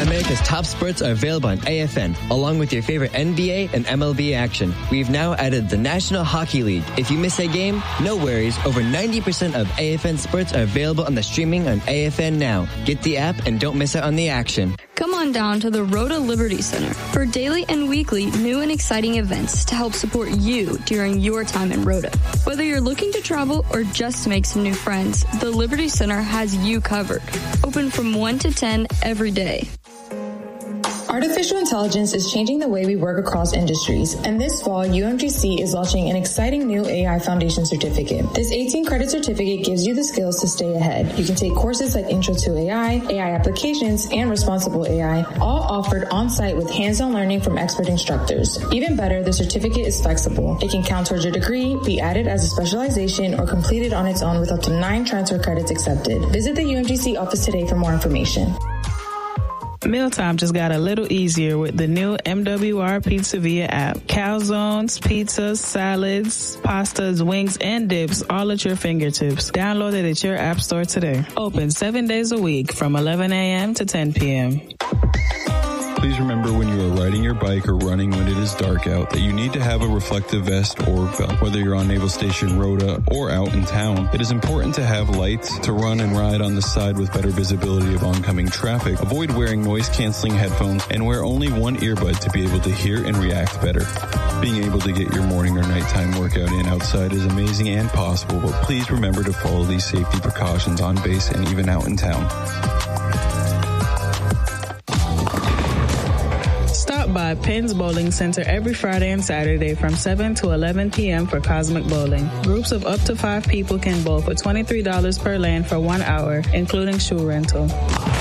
America's top sports are available on AFN, along with your favorite NBA and MLB action. We've now added the National Hockey League. If you miss a game, no worries. Over 90% of AFN sports are available on the streaming on AFN now. Get the app and don't miss out on the action. Come on down to the Rhoda Liberty Center for daily and weekly new and exciting events to help support you during your time in Rhoda. Whether you're looking to travel or just make some new friends, the Liberty Center has you covered. Open from 1 to 10 every day. Artificial intelligence is changing the way we work across industries, and this fall, UMGC is launching an exciting new AI Foundation Certificate. This 18-credit certificate gives you the skills to stay ahead. You can take courses like Intro to AI, AI Applications, and Responsible AI, all offered on-site with hands-on learning from expert instructors. Even better, the certificate is flexible. It can count towards your degree, be added as a specialization, or completed on its own with up to 9 transfer credits accepted. Visit the UMGC office today for more information. Mealtime just got a little easier with the new MWR Pizza Via app. Calzones, pizzas, salads, pastas, wings, and dips all at your fingertips. Download it at your app store today. Open 7 days a week from 11 a.m. to 10 p.m. Please remember when you are riding your bike or running when it is dark out that you need to have a reflective vest or belt. Whether you're on Naval Station Rhoda or out in town, it is important to have lights to run and ride on the side with better visibility of oncoming traffic. Avoid wearing noise-canceling headphones and wear only one earbud to be able to hear and react better. Being able to get your morning or nighttime workout in outside is amazing and possible, but please remember to follow these safety precautions on base and even out in town. Stop by Penn's Bowling Center every Friday and Saturday from 7 to 11 p.m. for Cosmic Bowling. Groups of up to 5 people can bowl for $23 per lane for 1 hour, including shoe rental.